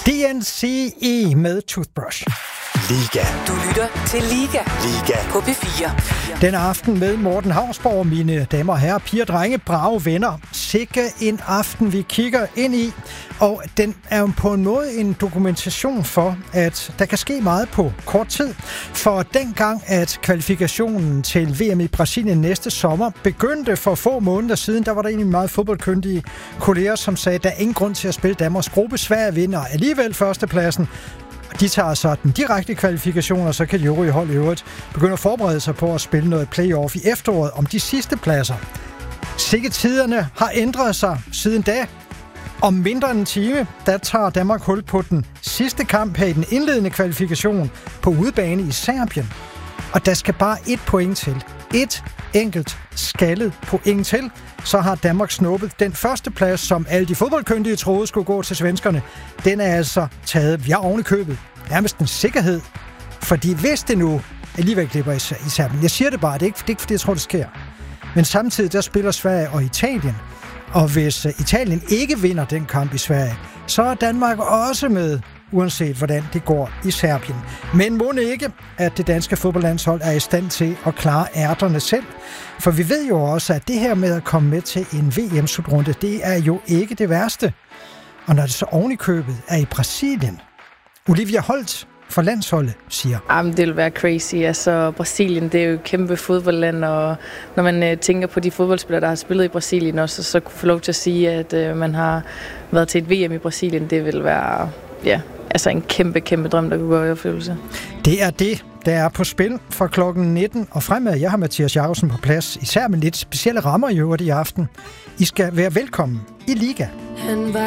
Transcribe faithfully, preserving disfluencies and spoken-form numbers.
D N C E med Toothbrush. Liga. Du lytter til Liga. Liga. På P fire. Den aften med Morten Hausborg, mine damer og herrer, piger, drenge, brave venner. Sikke en aften, vi kigger ind i. Og den er jo på en måde en dokumentation for, at der kan ske meget på kort tid. For dengang, at kvalifikationen til V M i Brasilien næste sommer begyndte for få måneder siden, der var der egentlig meget fodboldkyndige kolleger, som sagde, at der er ingen grund til at spille Danmarks gruppe. Sverige vinder alligevel førstepladsen. De tager så den direkte kvalifikation, og så kan de øvrige hold i øvrigt begynde at forberede sig på at spille noget playoff i efteråret om de sidste pladser. Sikke tiderne har ændret sig siden da. Om mindre end en time, der tager Danmark hul på den sidste kamp her i den indledende kvalifikation på udebane i Serbien. Og der skal bare et point til. Et enkelt skaldet point til, så har Danmark snuppet den første plads, som alle de fodboldkyndige troede skulle gå til svenskerne. Den er altså taget, vi har oven i købet, nærmest en sikkerhed. Fordi hvis det nu alligevel glipper i Serbien, jeg siger det bare, det er ikke, det er ikke fordi jeg tror, det sker. Men samtidig der spiller Sverige og Italien. Og hvis Italien ikke vinder den kamp i Sverige, så er Danmark også med, uanset hvordan det går i Serbien. Men må ikke, at det danske fodboldlandshold er i stand til at klare ærterne selv. For vi ved jo også, at det her med at komme med til en V M-slutrunde, det er jo ikke det værste. Og når det så oven i købet er i Brasilien, Olivia Holt for landsholdet siger. Jamen, det vil være crazy. Altså, Brasilien, det er jo et kæmpe fodboldland, og når man øh, tænker på de fodboldspillere, der har spillet i Brasilien også, så kunne få lov til at sige, at øh, man har været til et V M i Brasilien, det vil være ja, altså en kæmpe, kæmpe drøm, der kunne gå i opfyldelse. Det er det, der er på spil fra klokken nitten og fremad. Jeg har Mathias Jacobsen på plads, især med lidt specielle rammer i øvrigt i aften. I skal være velkommen i Liga.